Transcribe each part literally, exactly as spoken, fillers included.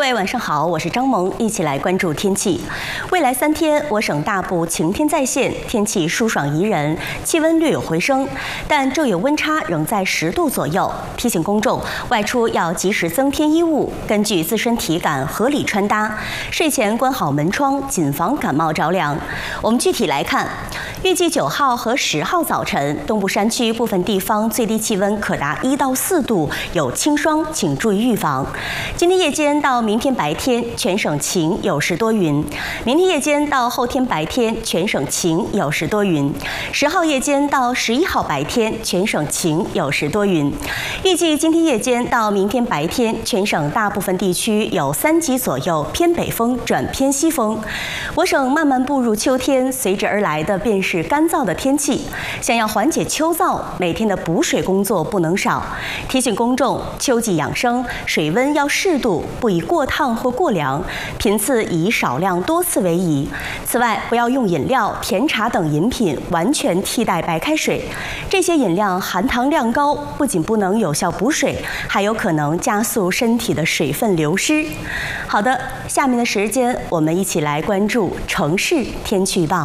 位晚上好，我是张萌，一起来关注天气。未来三天，我省大部晴天再现，天气舒爽宜人，气温略有回升，但昼夜温差仍在十度左右。提醒公众外出要及时增添衣物，根据自身体感合理穿搭。睡前关好门窗，谨防感冒着凉。我们具体来看，预计九号和十号早晨，东部山区部分地方最低气温可达一到四度，有轻霜，请注意预防。今天夜间到明天白天，全省晴有时多云；明天夜间到后天白天，全省晴有时多云。十号夜间到十一号白天，全省晴有时多云。预计今天夜间到明天白天，全省大部分地区有三级左右偏北风转偏西风。我省慢慢步入秋天，随之而来的便是干燥的天气。想要缓解秋燥，每天的补水工作不能少。提醒公众，秋季养生，水温要适度，不宜过烫或过凉，频次以少量多次为宜。此外，不要用饮料、甜茶等饮品完全替代白开水，这些饮料含糖量高，不仅不能有效补水，还有可能加速身体的水分流失。好的，下面的时间我们一起来关注城市天气预报。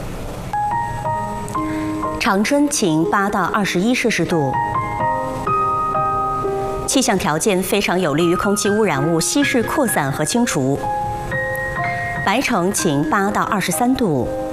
长春晴八到二十一摄氏度。气象条件非常有利于空气污染物稀释扩散和清除。白城晴八到二十三度。